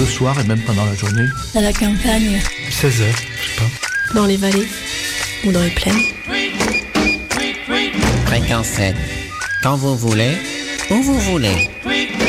le soir et même pendant la journée. À la campagne. 16 heures, je sais pas. Dans les vallées ou dans les plaines. Fréquence 7. Quand vous voulez, où vous voulez.